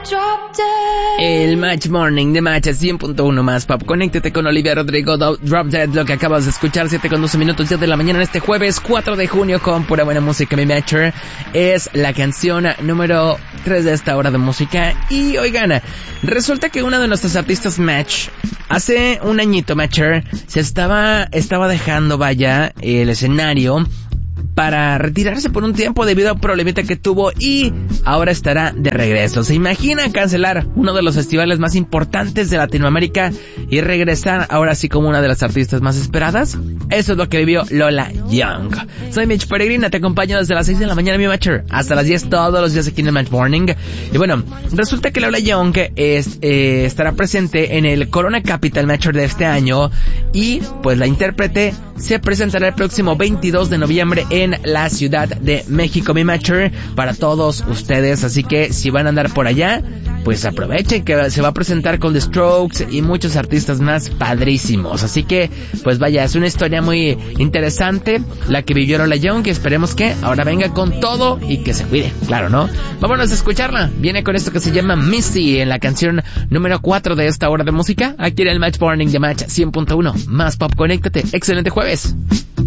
El Match Morning de Match 100.1 más Pop. Conéctate con Olivia Rodrigo, Drop Dead, lo que acabas de escuchar, 7:12 minutos, 10 de la mañana en este jueves 4 de junio con pura buena música. Mi Matcher es la canción número 3 de esta hora de música. Y oigan, resulta que una de nuestras artistas Match, hace un añito Matcher, se estaba dejando, vaya, el escenario para retirarse por un tiempo debido a un problemita que tuvo y ahora estará de regreso. ¿Se imagina cancelar uno de los festivales más importantes de Latinoamérica y regresar ahora sí como una de las artistas más esperadas? Eso es lo que vivió Lola Young. Soy Mitch Peregrina, te acompaño desde las 6 de la mañana, mi Matcher, hasta las 10 todos los días aquí en el Match Morning. Y bueno, resulta que Lola Young estará presente en el Corona Capital Matcher de este año y pues la intérprete se presentará el próximo 22 de noviembre en la Ciudad de México, mi Matcher, para todos ustedes. Así que si van a andar por allá, pues aprovechen que se va a presentar con The Strokes y muchos artistas más padrísimos. Así que, pues vaya, es una historia muy interesante la que vivió Lola Young, que esperemos que ahora venga con todo y que se cuide, claro, ¿no? Vámonos a escucharla. Viene con esto que se llama Misty en la canción número 4 de esta hora de música, aquí en el Match Morning de Match 100.1 más Pop. Conéctate. Excelente jueves.